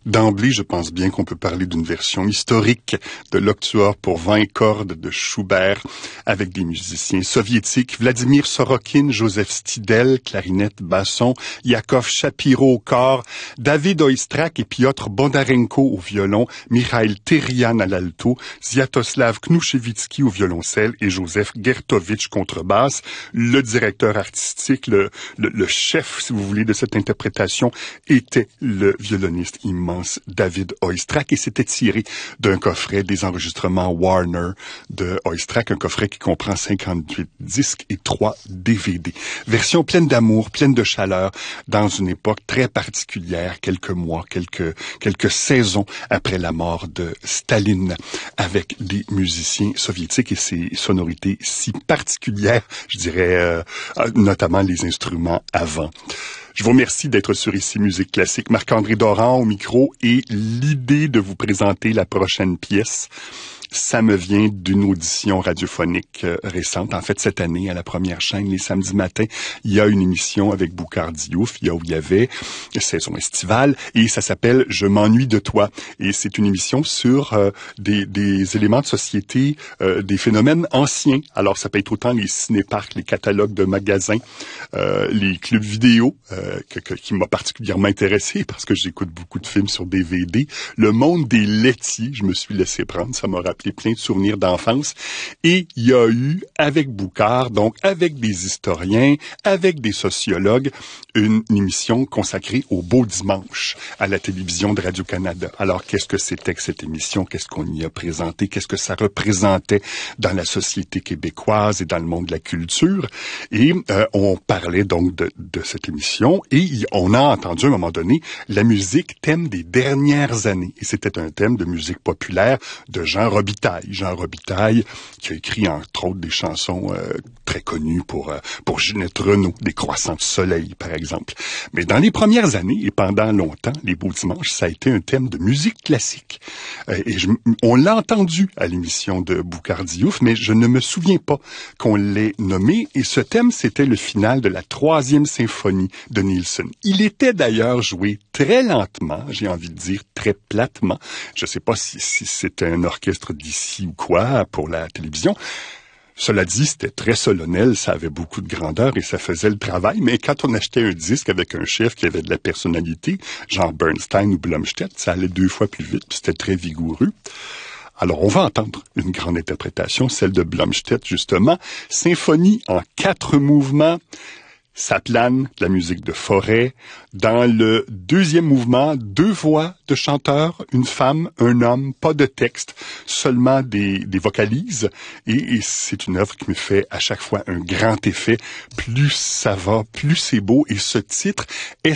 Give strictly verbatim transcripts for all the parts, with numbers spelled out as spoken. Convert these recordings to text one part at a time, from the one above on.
D'emblée, je pense bien qu'on peut parler d'une version historique de l'Octuor pour vingt cordes de Schubert avec des musiciens soviétiques, Vladimir Sorokin, Joseph Stidel, clarinette, basson, Yakov Shapiro au cor, David Oistrakh et Piotr Bondarenko au violon, Mikhail Terian à l'alto, Sviatoslav Knushevitsky au violoncelle et Joseph Gertovitch contrebasse. Le directeur artistique, le, le, le chef, si vous voulez, de cette interprétation était le violoniste immense David Oistrakh et c'était tiré d'un coffret des enregistrements Warner de Oistrakh, un coffret qui comprend cinquante-huit disques et trois D V D. Version pleine d'amour, pleine de chaleur, dans une époque très particulière, quelques mois, quelques, quelques saisons après la mort de Staline, avec des musiciens soviétiques et ces sonorités si particulières, je dirais, euh, notamment les instruments avant. Je vous remercie d'être sur Ici Musique Classique. Marc-André Doran au micro et l'idée de vous présenter la prochaine pièce, ça me vient d'une audition radiophonique euh, récente. En fait, cette année, à la première chaîne, les samedis matins, il y a une émission avec Boukhar Diouf, il y a où il y avait saison estivale, et ça s'appelle « Je m'ennuie de toi ». Et c'est une émission sur euh, des, des éléments de société, euh, des phénomènes anciens. Alors, ça peut être autant les cinéparcs, les catalogues de magasins, euh, les clubs vidéo, euh, que, que, qui m'a particulièrement intéressé parce que j'écoute beaucoup de films sur D V D. Le monde des laitiers, je me suis laissé prendre, ça m'a rappelé plein de souvenirs d'enfance. Et il y a eu, avec Boukhar, donc avec des historiens, avec des sociologues, une, une émission consacrée au Beau Dimanche à la télévision de Radio-Canada. Alors, qu'est-ce que c'était que cette émission? Qu'est-ce qu'on y a présenté? Qu'est-ce que ça représentait dans la société québécoise et dans le monde de la culture? Et euh, on parlait donc de, de cette émission et on a entendu à un moment donné la musique thème des dernières années. Et c'était un thème de musique populaire de Jean Robitaille. Jean Robitaille, qui a écrit entre autres des chansons euh, très connues pour euh, pour Ginette Renault, des Croissants de soleil, par exemple. Mais dans les premières années et pendant longtemps, les Beaux Dimanches, ça a été un thème de musique classique. Euh, et je, on l'a entendu à l'émission de Boukhar Diouf, mais je ne me souviens pas qu'on l'ait nommé. Et ce thème, c'était le final de la troisième symphonie de Nielsen. Il était d'ailleurs joué très lentement, j'ai envie de dire très platement. Je ne sais pas si, si c'était un orchestre d'ici ou quoi pour la télévision. Cela dit, c'était très solennel, ça avait beaucoup de grandeur et ça faisait le travail, mais quand on achetait un disque avec un chef qui avait de la personnalité, genre Bernstein ou Blomstedt, ça allait deux fois plus vite, puis c'était très vigoureux. Alors, on va entendre une grande interprétation, celle de Blomstedt, justement. Symphonie en quatre mouvements. Ça plane, de la musique de forêt. Dans le deuxième mouvement, deux voix de chanteurs, une femme, un homme, pas de texte, seulement des, des vocalises. Et, et c'est une œuvre qui me fait à chaque fois un grand effet. Plus ça va, plus c'est beau. Et ce titre,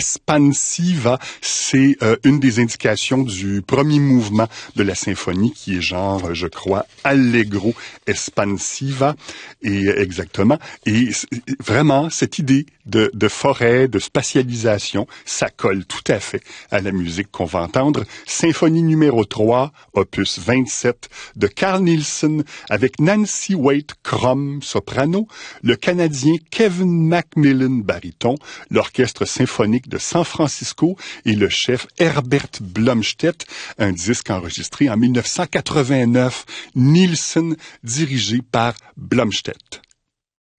Espansiva, c'est euh, une des indications du premier mouvement de la symphonie qui est genre, je crois, Allegro Espansiva. Et exactement. Et vraiment, cette idée De, de forêt, de spatialisation, ça colle tout à fait à la musique qu'on va entendre. Symphonie numéro trois, opus vingt-sept, de Carl Nielsen, avec Nancy Waite Crum, soprano, le Canadien Kevin Macmillan, baryton, l'Orchestre symphonique de San Francisco et le chef Herbert Blomstedt, un disque enregistré en mille neuf cent quatre-vingt-neuf, Nielsen, dirigé par Blomstedt.